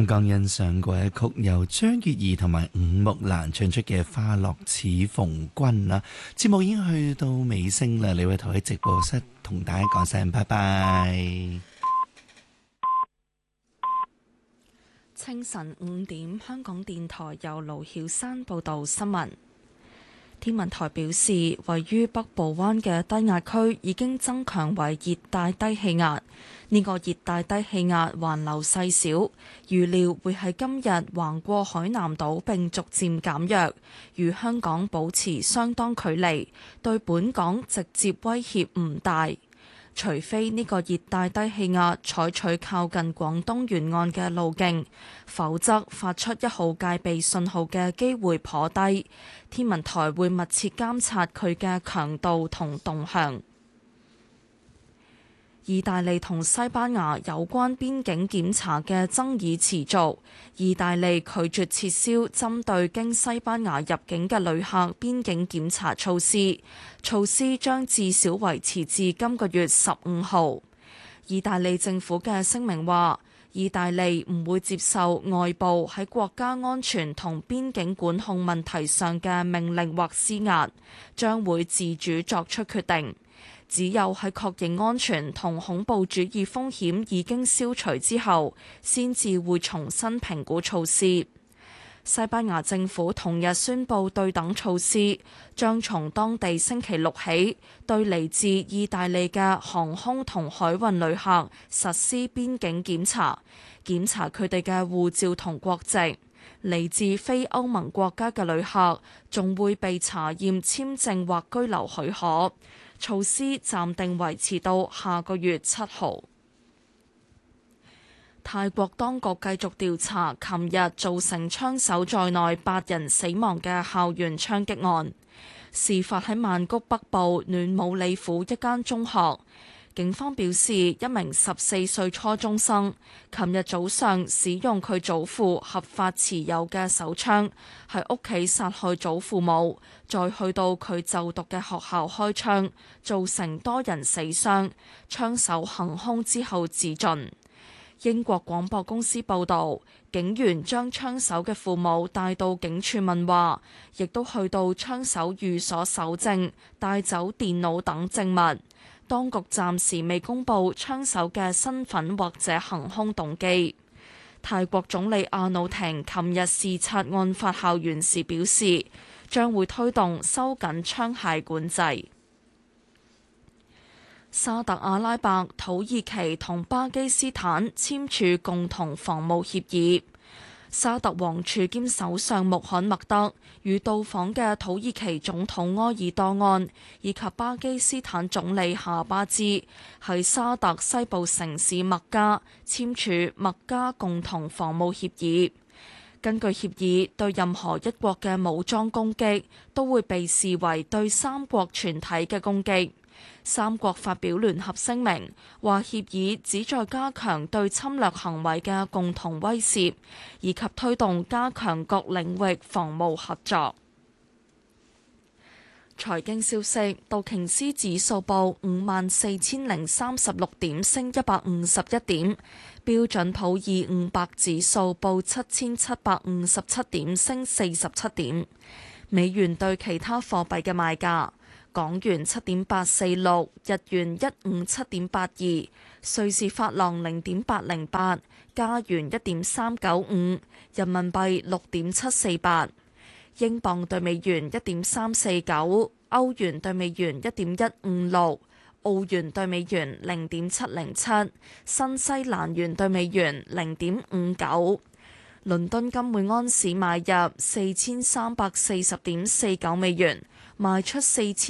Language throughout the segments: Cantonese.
剛剛欣賞過一曲由張月兒同埋伍木蘭唱出嘅《花落似逢君》啦。節目已經去到尾聲啦，李偉圖喺直播室同大家講聲拜拜。 清晨5點，香港電台由盧曉山報道新聞。天文台表示，位於北部灣嘅低壓區已經增強為熱帶低氣壓。呢個熱帶低氣壓環流細小，預料會喺今日橫過海南島並逐漸減弱，與香港保持相當距離，對本港直接威脅唔大。除非呢個熱帶低氣壓採取靠近廣東沿岸嘅路徑，否則發出1號戒備信號嘅機會頗低。天文台會密切監察佢嘅強度同動向。意大利同西班牙有關邊境檢查嘅爭議持續，意大利拒絕撤銷針對經西班牙入境嘅旅客邊境檢查措施，措施將至少維持至今個月15號。意大利政府嘅聲明話，意大利唔會接受外部喺國家安全同邊境管控問題上嘅命令或施壓，將會自主作出決定。只有喺確認安全同恐怖主義風險已經消除之後，先至會重新評估措施。西班牙政府同日宣布對等措施，將從當地星期六起對嚟自意大利嘅航空同海運旅客實施邊境檢查，檢查佢哋嘅護照同國籍。嚟自非歐盟國家嘅旅客仲會被查驗簽證或居留許可。措施暫定維持到下個月7號。泰國當局繼續調查琴日造成槍手在內8人死亡嘅校園槍擊案，事發喺曼谷北部暖武里府一間中學。警方表示，一名14歲初中生琴日早上使用佢祖父合法持有嘅手槍喺屋企殺害祖父母，再去到佢就讀嘅學校開槍，造成多人死傷。槍手行兇之後自盡。英國廣播公司報導，警員將槍手嘅父母帶到警署問話，亦都去到槍手寓所搜證，帶走電腦等證物。當局暫時未公布槍手嘅身份或者行兇動機。泰國總理阿努廷琴日視察案發校園時表示，將會推動收緊槍械管制。沙特阿拉伯、土耳其同巴基斯坦簽署共同防務協議。沙特王儲兼首相穆罕默德與到訪嘅土耳其總統埃爾多安以及巴基斯坦總理夏巴茲喺沙特西部城市麥加簽署麥加共同防務協議。根據協議，對任何一國嘅武裝攻擊都會被視為對三國全體嘅攻擊。三國發表聯合聲明，話協議旨在加強對侵略行為嘅共同威懾，以及推動加強各領域防務合作。財經消息，道瓊斯指數報54,036點，升151點；標準普爾500指數報7,757點，升47點。美元對其他貨幣嘅賣價：港元7.846，日元157.82，瑞士法郎0.808，加元1.395，人民幣6.748，英鎊對美元1.349，歐元對美元1.156，澳元對美元0.707，新西蘭元對美元0.59。倫敦金每安士買入4340.49美元，賣出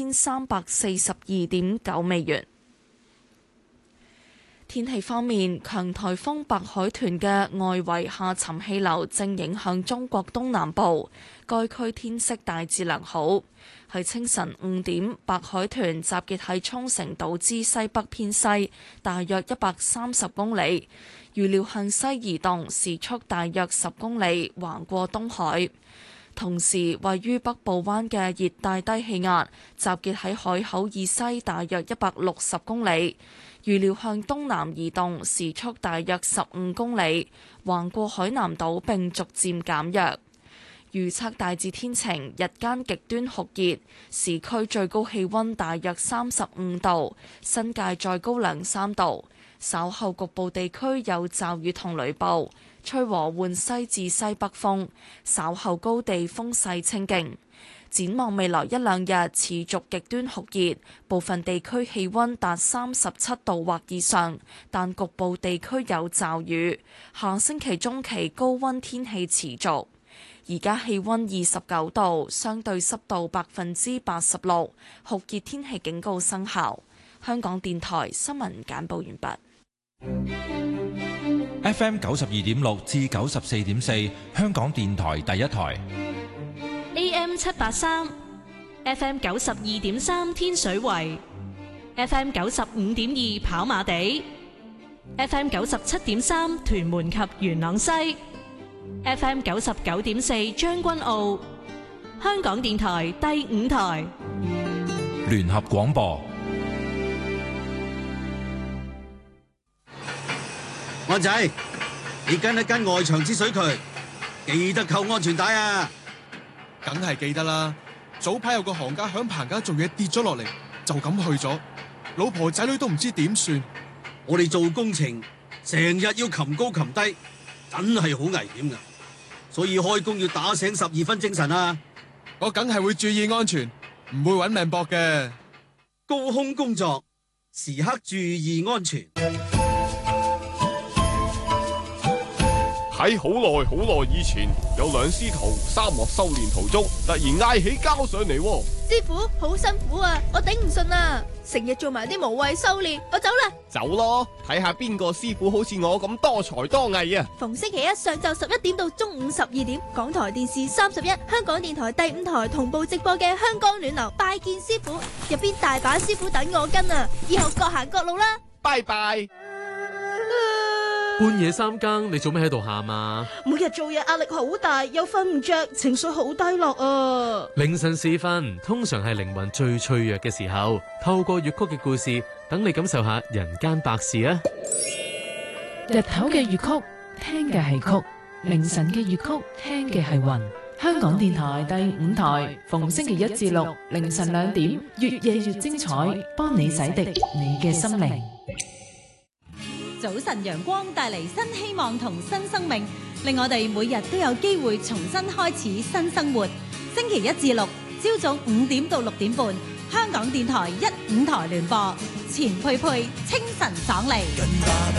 4342.9美元。天氣方面，強颱風白海豚嘅外圍下沉氣流正影響中國東南部，該區天色大致良好。喺清晨5點，白海豚集結喺沖繩島之西北偏西，大約130公里，預料向西移動，時速大約10公里，橫過東海。同時，位於北部灣嘅熱帶低氣壓集結喺海口以西大約160公里， 預料向東南移動，時速大約15公里，橫過海南島並逐漸減弱。預測大致天晴，日間極端酷熱，市區最高氣溫大約35度，新界再高2-3度。稍後局部地區有驟雨同雷暴，吹和緩西至西北風，稍後高地風勢清勁。展望未來1-2日持續極端酷熱，部分地區氣溫達37度或以上，但局部地區有驟雨。下星期中期高溫天氣持續。而家氣溫29度，相對濕度86%，酷熱天氣警告生效。香港電台新聞簡報完畢。 FM 92.6至94.4，香港電台第一台。 AM 783 FM 92.3天水圍 FM 95.2跑馬地 FM 97.3屯門及元朗西 FM 99.4將軍澳。香港電台第5台聯合廣播。 安仔，你跟一跟外牆之水渠，記得扣安全帶啊！ 梗係記得啦，早排有個行家響棚架做嘢跌咗落嚟，就咁去咗，老婆仔女都唔知點算。 我哋做工程成日要擒高擒低，真係好危險噶，所以開工要打醒12分精神啊！ 我梗係會注意安全，唔會搵命搏嘅。 高空工作，時刻注意安全。 喺好耐以前，有兩師徒沙漠修煉途中，突然嗌起交上嚟。 師傅好辛苦啊，我頂唔順啊，成日做埋啲無謂修煉，我走啦。 走咯，睇下邊個師傅好似我咁多才多藝啊！ 逢星期一上晝11點到中午12點，港台電視31、香港電台第5台同步直播嘅《香江暖流拜見師傅》，入邊大把師傅等我跟啊！以後各行各路啦， 拜拜。 半夜3更，你做咩喺度喊啊？ 每日做嘢壓力好大，又瞓唔着，情緒好低落啊！ 凌晨時分，通常係靈魂最脆弱嘅時候，透過粵曲嘅故事，等你感受下人間百事啊！ 日頭嘅粵曲，聽嘅係曲；凌晨嘅粵曲，聽嘅係魂。香港電台第5台，逢星期1至6凌晨2點，越夜越精彩，幫你洗滌你嘅心靈。 早晨陽光帶嚟新希望同新生命，令我哋每日都有機會重新開始新生活。星期1至6朝早5點到6點半，香港電台1、5台聯播，錢佩佩清晨爽利。